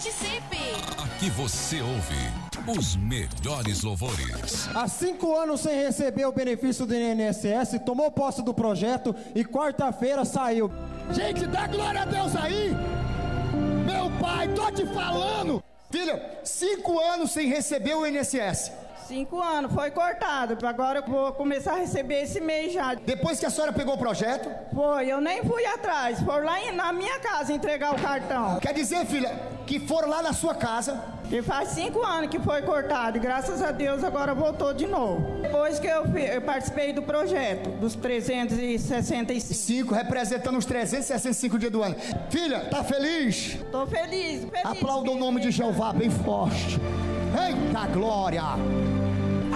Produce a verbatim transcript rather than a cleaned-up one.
Participe! Aqui você ouve os melhores louvores. Há cinco anos sem receber o benefício do I N S S, tomou posse do projeto e quarta-feira saiu. Gente, dá glória a Deus aí! Meu pai, tô te falando! Filha, cinco anos sem receber o I N S S. Cinco anos, foi cortado. Agora eu vou começar a receber esse mês já. Depois que a senhora pegou o projeto? Foi, eu nem fui atrás. Foram lá em, na minha casa entregar o cartão. Quer dizer, filha, que foram lá na sua casa? E faz cinco anos que foi cortado. E graças a Deus agora voltou de novo. Depois que eu, eu participei do projeto, dos trezentos e sessenta e cinco. Cinco, representando os trezentos e sessenta e cinco dias do ano. Filha, tá feliz? Tô feliz, feliz. Aplauda o nome de Jeová bem forte. Eita glória!